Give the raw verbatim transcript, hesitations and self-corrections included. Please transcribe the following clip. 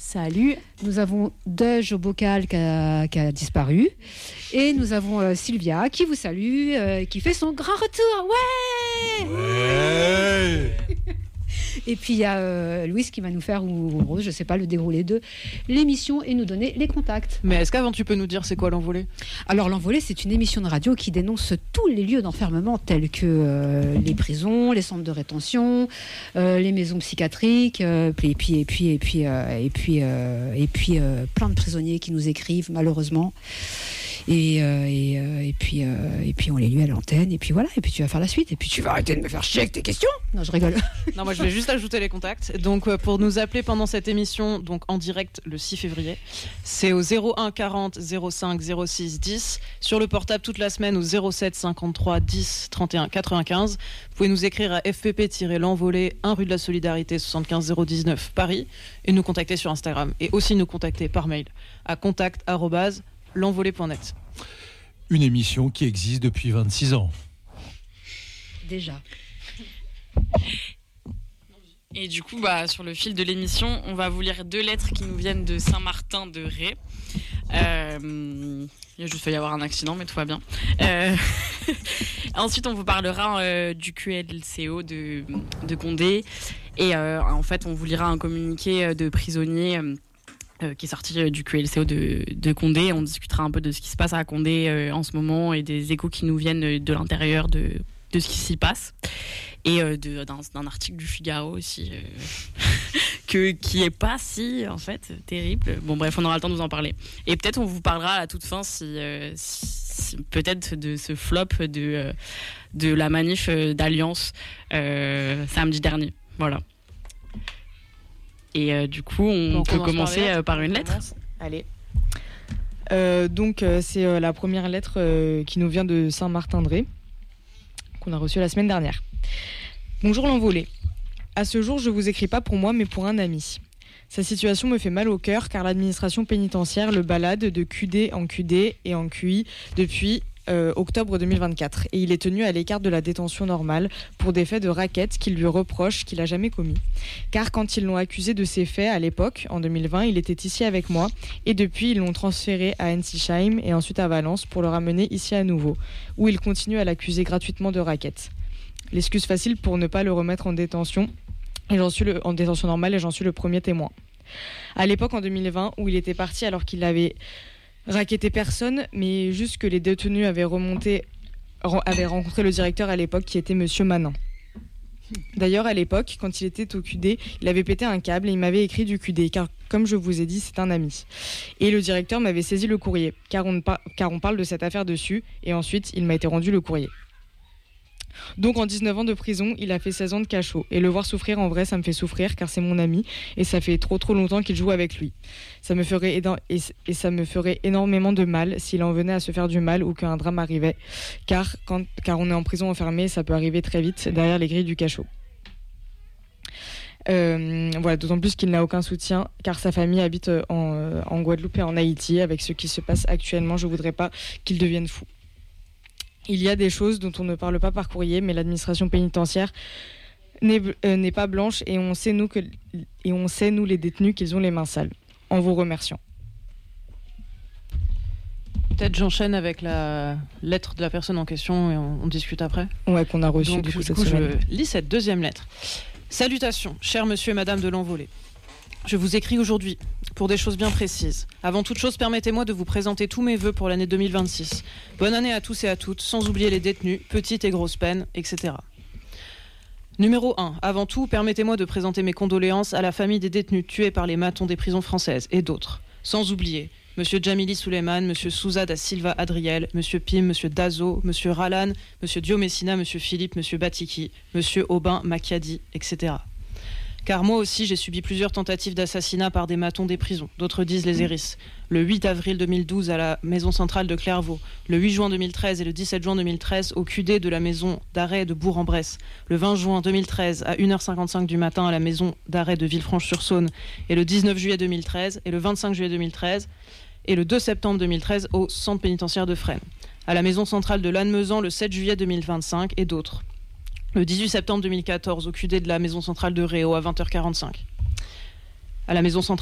Salut. Nous avons Dej au bocal qui a, qui a disparu. Et nous avons euh, Sylvia qui vous salue, euh, qui fait son grand retour. Ouais, ouais. Et puis il y a euh, Louise qui va nous faire, ou Rose, je sais pas, le déroulé de l'émission et nous donner les contacts. Mais est-ce qu'avant tu peux nous dire c'est quoi l'Envolée ? Alors l'Envolée, c'est une émission de radio qui dénonce tous les lieux d'enfermement tels que euh, les prisons, les centres de rétention, euh, les maisons psychiatriques, euh, et puis et puis et puis euh, et puis euh, et puis euh, plein de prisonniers qui nous écrivent malheureusement. Et, euh, et, euh, et, puis, euh, et puis on les lit à l'antenne, et puis voilà, et puis tu vas faire la suite, et puis tu vas arrêter de me faire chier avec tes questions. Non, je rigole. Non, moi je vais juste ajouter les contacts. Donc euh, pour nous appeler pendant cette émission, donc en direct le six février, c'est au zéro un quarante zéro cinq zéro six dix, sur le portable toute la semaine au zéro sept cinquante-trois dix trente et un quatre-vingt-quinze. Vous pouvez nous écrire à f p p-l'envolée un rue de la Solidarité soixante-quinze zéro dix-neuf Paris, et nous contacter sur Instagram, et aussi nous contacter par mail à contact arobase l'envolée point net. Une émission qui existe depuis vingt-six ans. Déjà. Et du coup, bah, sur le fil de l'émission, on va vous lire deux lettres qui nous viennent de Saint-Martin-de-Ré. Euh, il a juste failli y avoir un accident, mais tout va bien. Euh, ensuite, on vous parlera euh, du Q L C O de, de Condé. Et euh, en fait, on vous lira un communiqué de prisonniers euh, Euh, qui est sorti euh, du Q L C O de, de Condé. On discutera un peu de ce qui se passe à Condé euh, en ce moment et des échos qui nous viennent de l'intérieur de, de ce qui s'y passe. Et euh, de, d'un, d'un article du Figaro aussi, euh, que, qui est pas si, en fait, terrible. Bon, bref, on aura le temps de vous en parler. Et peut-être on vous parlera à la toute fin, si, euh, si, si, peut-être de ce flop de, euh, de la manif d'Alliance euh, samedi dernier. Voilà. Et euh, du coup, on donc peut on commencer par, euh, par une lettre. Allez. Euh, donc, euh, c'est euh, la première lettre euh, qui nous vient de Saint-Martin-de-Ré, qu'on a reçue la semaine dernière. Bonjour l'Envolée. À ce jour, je vous écris pas pour moi, mais pour un ami. Sa situation me fait mal au cœur, car l'administration pénitentiaire le balade de Q D en Q D et en Q I depuis Euh, octobre deux mille vingt-quatre, et il est tenu à l'écart de la détention normale pour des faits de racket qu'il lui reproche qu'il n'a jamais commis. Car quand ils l'ont accusé de ces faits à l'époque, en deux mille vingt, il était ici avec moi, et depuis ils l'ont transféré à Ensisheim et ensuite à Valence pour le ramener ici à nouveau, où il continue à l'accuser gratuitement de racket. L'excuse facile pour ne pas le remettre en détention, et j'en suis le, en détention normale, et j'en suis le premier témoin. À l'époque, en deux mille vingt, où il était parti alors qu'il avait racketté personne, mais juste que les détenus avaient remonté, avaient rencontré le directeur à l'époque, qui était Monsieur Manin. D'ailleurs, à l'époque, quand il était au Q D, il avait pété un câble et il m'avait écrit du Q D, car comme je vous ai dit, c'est un ami. Et le directeur m'avait saisi le courrier, car on, par- car on parle de cette affaire dessus, et ensuite, il m'a été rendu le courrier. Donc en dix-neuf ans de prison, il a fait seize ans de cachot. Et le voir souffrir, en vrai, ça me fait souffrir, car c'est mon ami, et ça fait trop trop longtemps qu'il joue avec lui. Ça me ferait, éno- et, et ça me ferait énormément de mal s'il en venait à se faire du mal ou qu'un drame arrivait, car, quand, car on est en prison enfermé, ça peut arriver très vite derrière les grilles du cachot. Euh, voilà, d'autant plus qu'il n'a aucun soutien, car sa famille habite en, en Guadeloupe et en Haïti. Avec ce qui se passe actuellement, je ne voudrais pas qu'il devienne fou. Il y a des choses dont on ne parle pas par courrier, mais l'administration pénitentiaire n'est, euh, n'est pas blanche, et on sait, nous, que, et on sait, nous les détenus, qu'ils ont les mains sales. En vous remerciant. Peut-être j'enchaîne avec la lettre de la personne en question et on, on discute après. Ouais, qu'on a reçue Donc, du coup, du cette coup semaine. je lis cette deuxième lettre. Salutations, chers monsieur et madame de l'Envolée. Je vous écris aujourd'hui pour des choses bien précises. Avant toute chose, permettez-moi de vous présenter tous mes vœux pour l'année deux mille vingt-six. Bonne année à tous et à toutes, sans oublier les détenus, petites et grosses peines, et cetera. Numéro un. Avant tout, permettez-moi de présenter mes condoléances à la famille des détenus tués par les matons des prisons françaises et d'autres. Sans oublier Monsieur Djamili Souleymane, Monsieur Souza da Silva Adriel, Monsieur Pim, Monsieur Dazo, Monsieur Ralan, Monsieur Dio Messina, Monsieur Philippe, Monsieur Batiki, Monsieur Aubin Macchiadi, et cetera. Car moi aussi, j'ai subi plusieurs tentatives d'assassinat par des matons des prisons. D'autres disent les hérisses. Le huit avril deux mille douze à la maison centrale de Clairvaux. Le huit juin deux mille treize et le dix-sept juin deux mille treize au Q D de la maison d'arrêt de Bourg-en-Bresse. Le vingt juin deux mille treize à une heure cinquante-cinq du matin à la maison d'arrêt de Villefranche-sur-Saône. Et le dix-neuf juillet deux mille treize et le vingt-cinq juillet deux mille treize et le deux septembre deux mille treize au centre pénitentiaire de Fresnes. À la maison centrale de Lannemezan le sept juillet deux mille vingt-cinq et d'autres. Le dix-huit septembre deux mille quatorze au Q D de la maison centrale de Réau à vingt heures quarante-cinq. À la maison centrale